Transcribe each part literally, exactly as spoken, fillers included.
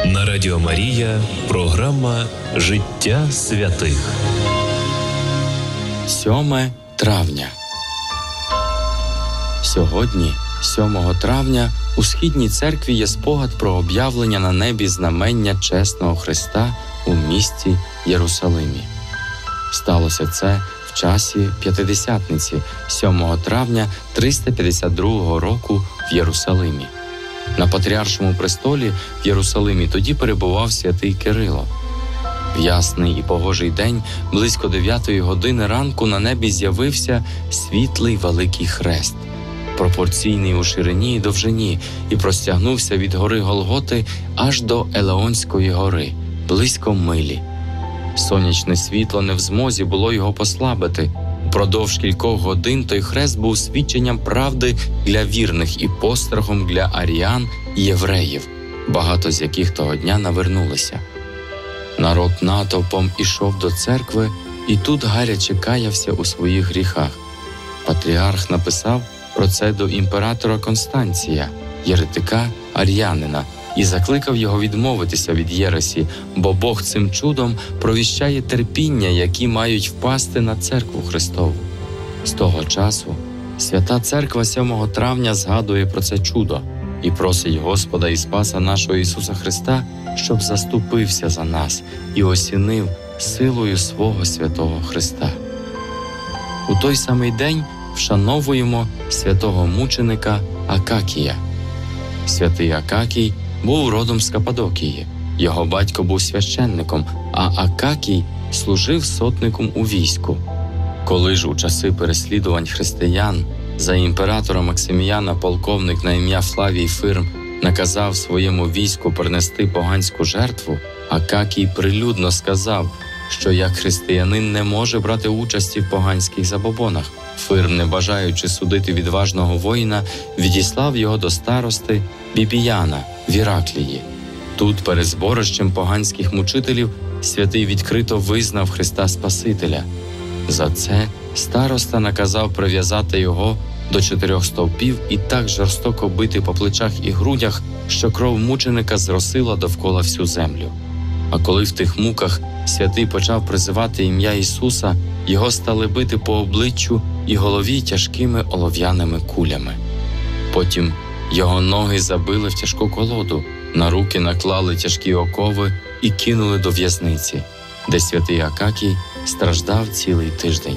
На Радіо Марія програма «Життя святих». сьоме травня. Сьогодні, сьомого травня, у Східній церкві є спогад про об'явлення на небі знамення чесного Христа у місті Єрусалимі. Сталося це в часі П'ятидесятниці, сьомого травня триста п'ятдесят другого року в Єрусалимі. На Патріаршому престолі в Єрусалимі тоді перебував святий Кирило. В ясний і погожий день, близько дев'ятої години ранку, на небі з'явився світлий великий хрест, пропорційний у ширині і довжині, і простягнувся від гори Голготи аж до Елеонської гори, близько милі. Сонячне світло не в змозі було його послабити. Упродовж кількох годин той хрест був свідченням правди для вірних і пострахом для аріян і євреїв, багато з яких того дня навернулися. Народ натовпом ішов до церкви, і тут гаряче каявся у своїх гріхах. Патріарх написав про це до імператора Констанція, єретика ар'янина, і закликав його відмовитися від єресі, бо Бог цим чудом провіщає терпіння, які мають впасти на церкву Христову. З того часу Свята Церква сьомого травня згадує про це чудо і просить Господа і Спаса нашого Ісуса Христа, щоб заступився за нас і осінив силою свого святого Христа. У той самий день вшановуємо святого мученика Акакія. Святий Акакій був родом з Каппадокії. Його батько був священником, а Акакій служив сотником у війську. Коли ж у часи переслідувань християн за імператора Максиміяна полковник на ім'я Флавій Фирм наказав своєму війську принести поганську жертву, Акакій прилюдно сказав, що як християнин не може брати участі в поганських забобонах. Фирм, не бажаючи судити відважного воїна, відіслав його до старости Бібіяна в Іраклії. Тут, перед зборищем поганських мучителів, святий відкрито визнав Христа Спасителя. За це староста наказав прив'язати його до чотирьох стовпів і так жорстоко бити по плечах і грудях, що кров мученика зросила довкола всю землю. А коли в тих муках святий почав призивати ім'я Ісуса, його стали бити по обличчю і голові тяжкими олов'яними кулями. Потім його ноги забили в тяжку колоду, на руки наклали тяжкі окови і кинули до в'язниці, де святий Акакій страждав цілий тиждень.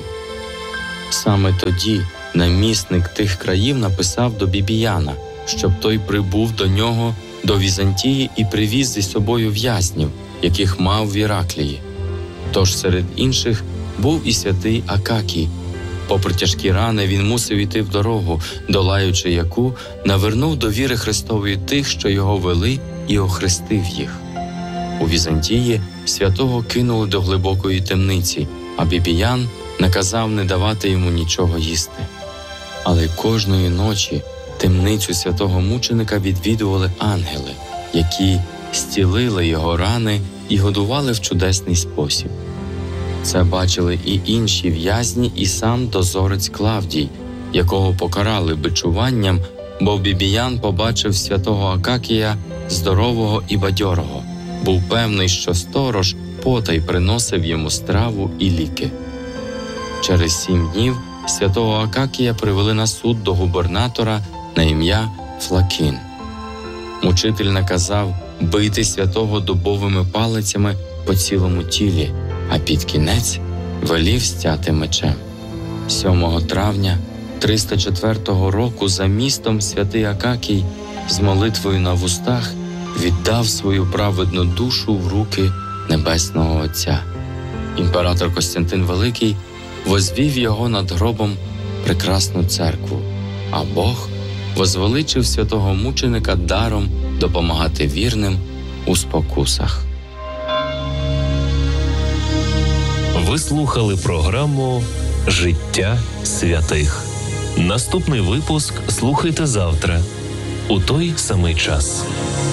Саме тоді намісник тих країв написав до Бібіяна, щоб той прибув до нього до Візантії і привіз зі собою в'язнів, яких мав в Іраклії. Тож серед інших був і святий Акакій. Попри тяжкі рани, він мусив іти в дорогу, долаючи яку, навернув до віри Христової тих, що його вели, і охрестив їх. У Візантії святого кинули до глибокої темниці, а Бібіян наказав не давати йому нічого їсти. Але кожної ночі темницю святого мученика відвідували ангели, які зцілили його рани і годували в чудесний спосіб. Це бачили і інші в'язні, і сам дозорець Клавдій, якого покарали бичуванням, бо Бібіян побачив святого Акакія здорового і бадьорого. Був певний, що сторож потай приносив йому страву і ліки. Через сім днів святого Акакія привели на суд до губернатора на ім'я Флакін. Мучитель наказав бити святого дубовими палицями по цілому тілі, а під кінець велів стяти мечем. сьомого травня триста четвертого року за містом святий Акакій з молитвою на вустах віддав свою праведну душу в руки Небесного Отця. Імператор Костянтин Великий возвів його над гробом прекрасну церкву, а Бог возвеличив святого мученика даром допомагати вірним у спокусах. Ви слухали програму «Життя святих». Наступний випуск слухайте завтра, у той самий час.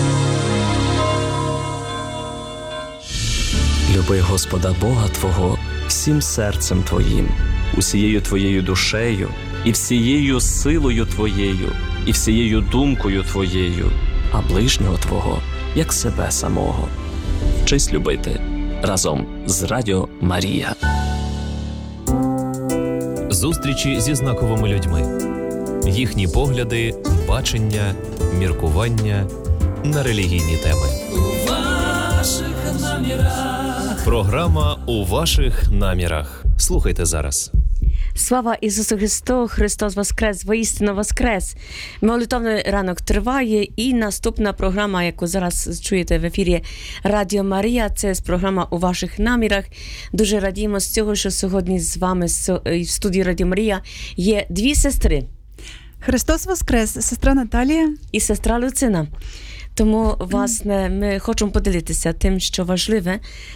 Люби Господа Бога твого всім серцем твоїм, усією твоєю душею, і всією силою твоєю, і всією думкою твоєю, а ближнього твого як себе самого. Вчись любити разом з Радіо Марія. Зустрічі зі знаковими людьми. Їхні погляди, бачення, міркування на релігійні теми. У ваших намірах. Програма «У ваших намірах». Слухайте зараз. Слава Ісусу Христу! Христос Воскрес! Воістину Воскрес! Молитовний ранок триває, і наступна програма, яку зараз чуєте в ефірі Радіо Марія, це програма «У ваших намірах». Дуже радіємо з цього, що сьогодні з вами в студії Радіо Марія є дві сестри. Христос Воскрес! Сестра Наталія і сестра Люцина. Тому, власне, ми хочемо поділитися тим, що важливе.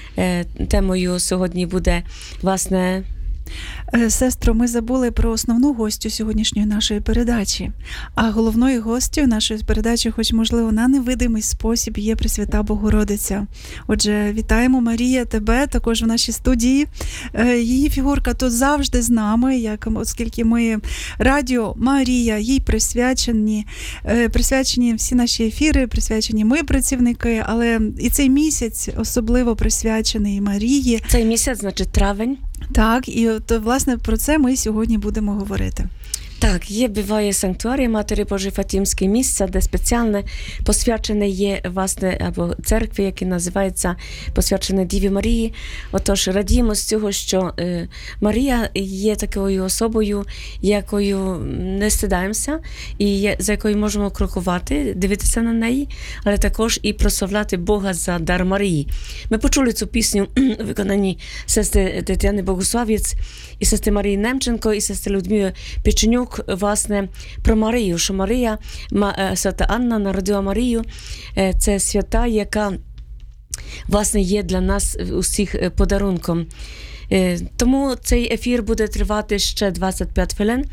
Темою сьогодні буде, власне, Сестро, ми забули про основну гостю сьогоднішньої нашої передачі. А головною гостю нашої передачі, хоч, можливо, на невидимий спосіб, є Пресвята Богородиця. Отже, вітаємо, Марія, тебе також в нашій студії. Її фігурка тут завжди з нами, як, оскільки ми Радіо Марія, їй присвячені, присвячені всі наші ефіри, присвячені ми, працівники, але і цей місяць особливо присвячений Марії. Цей місяць, значить, травень. Так, і от, власне, про це ми сьогодні будемо говорити. Так, є, буває санктуарія Матері Божої Фатімське місце, де спеціальне посвячене є, власне, або церкві, яке називається посвячене Діві Марії. Отож, радіємо з цього, що е, Марія є такою особою, якою не стидаємося, і є, за якою можемо крокувати, дивитися на неї, але також і прославляти Бога за дар Марії. Ми почули цю пісню у виконанні сестри Тетяни Богославець, і сестри Марії Немченко, і сестри Людмили Печенюк, власне, про Марію, що Марія, свята Анна народила Марію, це свята, яка, власне, є для нас усіх подарунком. Тому цей ефір буде тривати ще двадцять п'ять хвилин.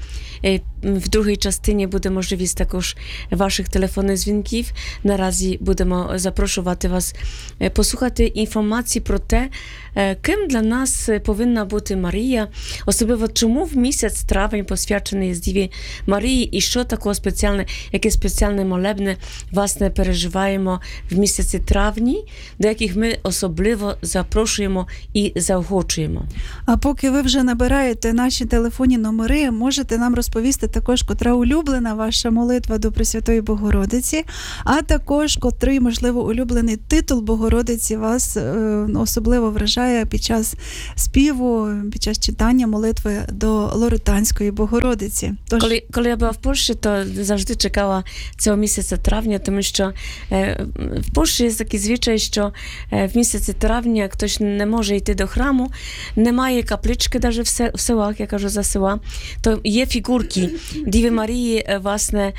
В другій частині буде можливість також ваших телефонних дзвінків. Наразі будемо запрошувати вас послухати інформації про те, ким для нас повинна бути Марія, особливо чому в місяць травень посвячений Діві Марії і що такого спеціальне, яке спеціальне молебне, власне, переживаємо в місяці травні, до яких ми особливо запрошуємо і заохочуємо. А поки ви вже набираєте наші телефонні номери, можете нам розповісти також, котра улюблена ваша молитва до Пресвятої Богородиці, а також котрий, можливо, улюблений титул Богородиці вас е, особливо вражає під час співу, під час читання молитви до Лоретанської Богородиці. Тож... Коли, коли я була в Польщі, то завжди чекала цього місяця травня, тому що е, в Польщі є такий звичай, що е, в місяці травня хтось не може йти до храму, немає каплички навіть в, се, в селах, я кажу за села, то є фігурки Діви Марії, власне,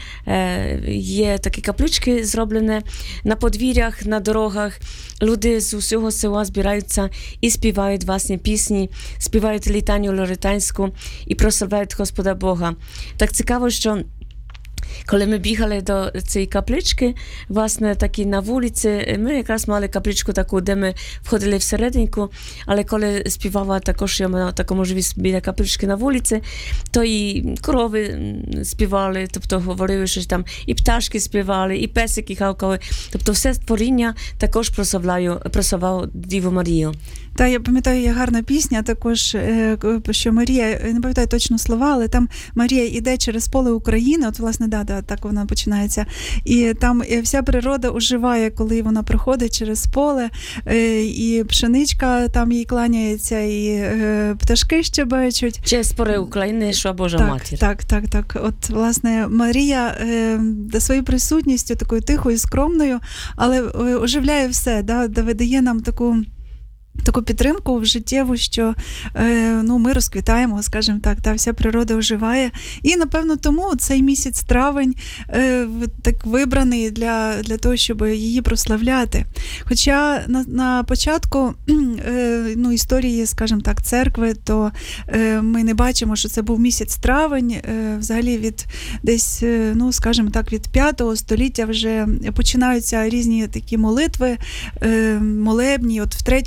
є такі каплички зроблені на подвір'ях, на дорогах. Люди з усього села збираються і співають власні пісні, співають літанню лоретанську і прославляють Господа Бога. Так цікаво, що коли ми бігали до цієї каплички, власне, такі на вулиці, ми якраз мали капличку таку, де ми входили всерединку, але коли співала також, я мала таку можливість біля каплички на вулиці, то і корови співали, тобто говорили, що там і пташки співали, і песики хавкали, тобто все створіння також прославляло Діву Марію. Та, я пам'ятаю, є гарна пісня також, що Марія, не пам'ятаю точно слова, але там Марія йде через поле України, от, власне, да, да, так вона починається, і там вся природа оживає, коли вона проходить через поле, і пшеничка там їй кланяється, і пташки щебечуть. Через поле України йшла Божа так, Матір. Так, так, так. От, власне, Марія е, своєю присутністю, такою тихою, скромною, але оживляє все, да, видає нам таку таку підтримку в життєву, що е, ну, ми розквітаємо, скажімо так, та вся природа оживає. І, напевно, тому цей місяць травень е, так вибраний для, для того, щоб її прославляти. Хоча на, на початку е, ну, історії, скажімо так, церкви, то е, ми не бачимо, що це був місяць травень. Е, взагалі від десь, е, ну, скажімо так, від п'ятого століття вже починаються різні такі молитви, е, молебні. От в треть, від третього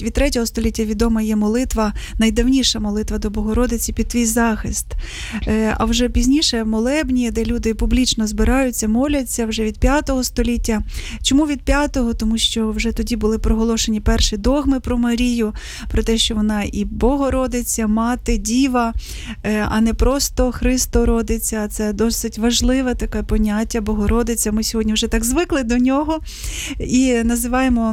дванадцятого століття відома є молитва, найдавніша молитва до Богородиці «Під твій захист». А вже пізніше молебні, де люди публічно збираються, моляться, вже від п'ятого століття. Чому від п'ятого? Тому що вже тоді були проголошені перші догми про Марію, про те, що вона і Богородиця, мати, діва, а не просто Христородиця. Це досить важливе таке поняття Богородиця. Ми сьогодні вже так звикли до нього і називаємо,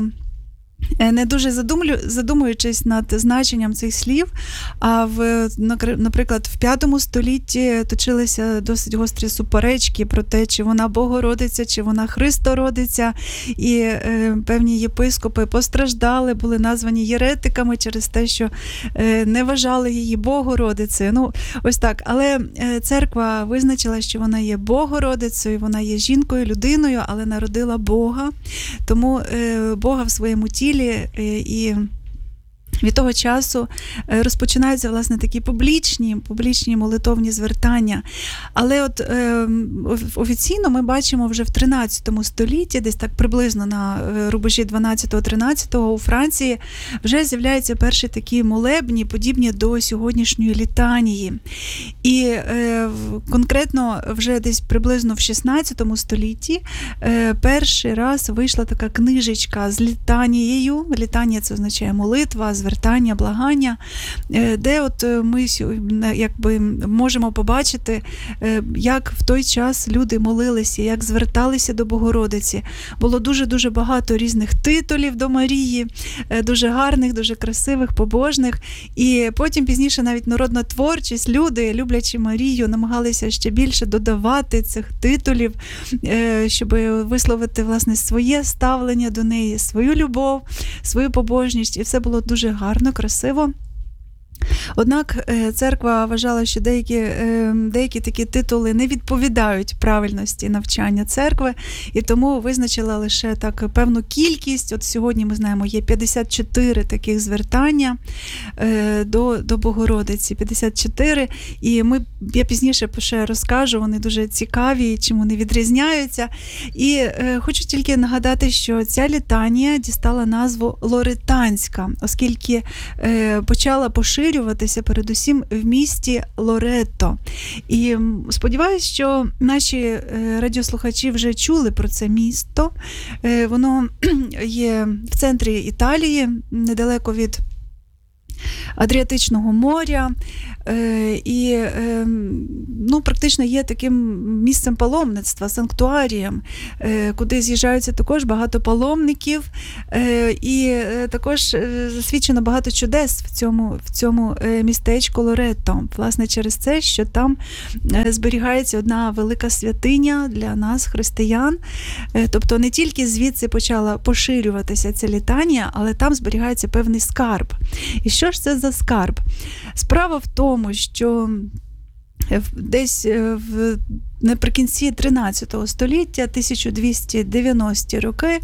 не дуже задумлю, задумуючись над значенням цих слів, а в, наприклад, в п'ятому столітті точилися досить гострі суперечки про те, чи вона Богородиця, чи вона Христородиця, і е, певні єпископи постраждали, були названі єретиками через те, що е, не вважали її Богородицею. Ну, ось так. Але е, церква визначила, що вона є Богородицею, вона є жінкою, людиною, але народила Бога. Тому е, Бога в своєму тілі і від того часу розпочинаються, власне, такі публічні, публічні молитовні звертання. Але от е, офіційно ми бачимо вже в тринадцятому столітті, десь так приблизно на рубежі дванадцятого-тринадцятого у Франції, вже з'являються перші такі молебні, подібні до сьогоднішньої літанії. І е, конкретно вже десь приблизно в шістнадцятому столітті е, перший раз вийшла така книжечка з літанією. Літанія – це означає молитва, звертання, благання, де от ми якби можемо побачити, як в той час люди молилися, як зверталися до Богородиці. Було дуже-дуже багато різних титулів до Марії, дуже гарних, дуже красивих, побожних. І потім пізніше навіть народна творчість, люди, люблячи Марію, намагалися ще більше додавати цих титулів, щоб висловити, власне, своє ставлення до неї, свою любов, свою побожність. І все було дуже гарно, красиво. Однак церква вважала, що деякі, деякі такі титули не відповідають правильності навчання церкви, і тому визначила лише так певну кількість. От сьогодні ми знаємо, є п'ятдесят чотири таких звертання до, до Богородиці, п'ятдесят чотири, і ми, я пізніше ще розкажу, вони дуже цікаві, чим вони відрізняються. І е, хочу тільки нагадати, що ця літанія дістала назву Лоретанська, оскільки е, почала поширюватися передусім в місті Лоретто. І сподіваюся, що наші радіослухачі вже чули про це місто. Воно є в центрі Італії, недалеко від Адріатичного моря, і ну, практично є таким місцем паломництва, санктуарієм, куди з'їжджаються також багато паломників, і також засвідчено багато чудес в цьому, в цьому містечку Лоретто. Власне, через це, що там зберігається одна велика святиня для нас, християн. Тобто не тільки звідси почала поширюватися ця літанія, але там зберігається певний скарб. І що ж це за скарб? Справа в тому, що десь в, наприкінці тринадцятого століття, тисяча двісті дев'яності роки,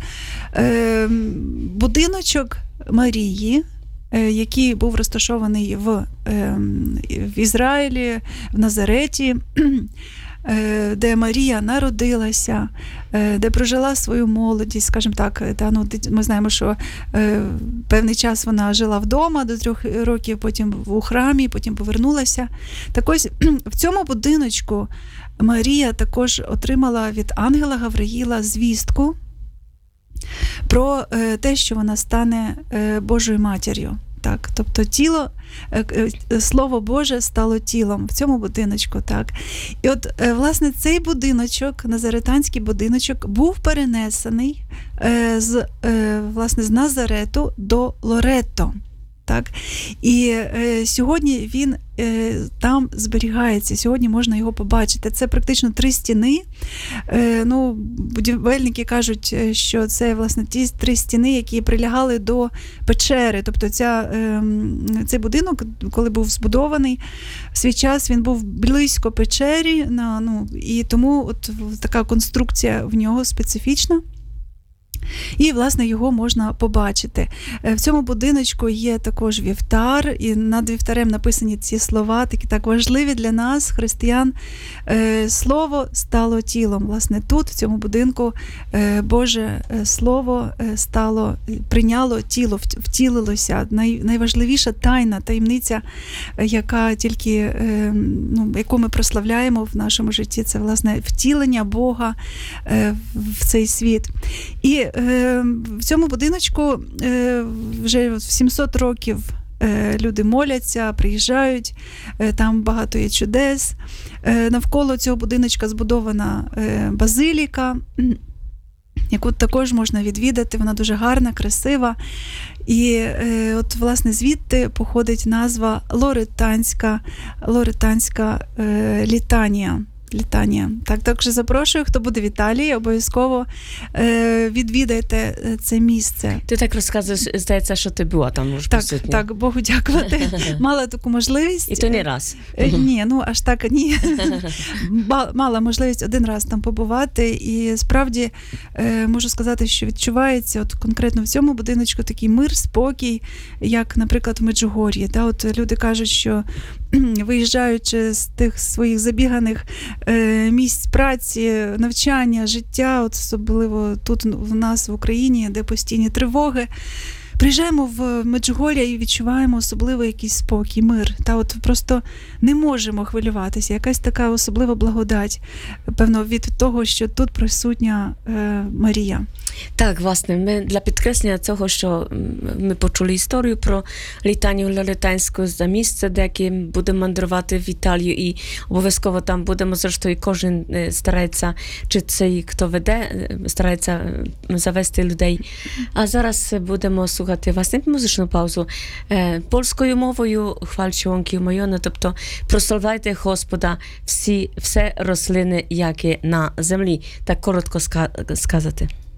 будиночок Марії, який був розташований в, в Ізраїлі, в Назареті, де Марія народилася, де прожила свою молодість, скажімо так, та, ну, ми знаємо, що е, певний час вона жила вдома до трьох років, потім у храмі, потім повернулася. Так ось в цьому будиночку Марія також отримала від ангела Гавриїла звістку про е, те, що вона стане е, Божою матір'ю. Так, тобто тіло, Слово Боже стало тілом в цьому будиночку. Так. І от, власне, цей будиночок, назаретанський будиночок, був перенесений з, власне, з Назарету до Лоретто. Так? І е, сьогодні він е, там зберігається, сьогодні можна його побачити. Це практично три стіни. Е, ну, будівельники кажуть, що це, власне, ті три стіни, які прилягали до печери. Тобто ця, е, цей будинок, коли був збудований, в свій час він був близько печері, на, ну, і тому от така конструкція в нього специфічна. І, власне, його можна побачити. Е, В цьому будиночку є також вівтар, і над вівтарем написані ці слова, такі так важливі для нас, християн. Е, Слово стало тілом. Власне, тут, в цьому будинку, е, Боже е, Слово е, стало, прийняло тіло, вт- втілилося. Най, найважливіша тайна, таємниця, е, яка тільки, е, ну, яку ми прославляємо в нашому житті, це, власне, втілення Бога е, в цей світ. І е, в цьому будиночку е, вже в сімсот років е, люди моляться, приїжджають, е, там багато є чудес. Е, навколо цього будиночка збудована е, базиліка, яку також можна відвідати, вона дуже гарна, красива. І е, от, власне, звідти походить назва Лоретанська, Лоретанська е, літанія. Літання. Так, також запрошую, хто буде в Італії, обов'язково е, відвідайте це місце. Ти так розказуєш, здається, що ти була там вже Так, присутня. так, Богу дякувати. Мала таку можливість. І то не раз. Е, Ні, ну аж так ні. Ба- Мала можливість один раз там побувати, і справді е, можу сказати, що відчувається от конкретно в цьому будиночку такий мир, спокій, як, наприклад, в Меджугор'ї. Да? От люди кажуть, що виїжджаючи з тих своїх забіганих е, місць праці, навчання, життя, от особливо тут в нас в Україні, де постійні тривоги, приїжджаємо в Меджугор'я і відчуваємо особливий якийсь спокій, мир. Та от просто не можемо хвилюватися. Якась така особлива благодать, певно, від того, що тут присутня е, Марія. Так, власне, ми для підкреслення цього, що м, ми почули історію про літанню Лоретанську за місце, де яке будемо мандрувати в Італію, і обов'язково там будемо, зрештою, кожен е, старається, чи цей, хто веде, е, старається е, завести людей. А зараз будемо слухати, власне, музичну паузу. Е, Польською мовою хвальче łąki umojone, тобто прославляйте Господа всі, все рослини, які на землі. Так коротко ска- сказати.